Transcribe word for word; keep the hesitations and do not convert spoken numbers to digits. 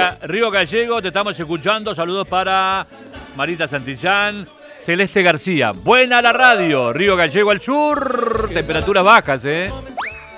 Ga- Río Gallego, te estamos escuchando. Saludos para Marita Santillán. Celeste García. Buena la radio. Río Gallego al sur. Temperaturas bajas, ¿eh?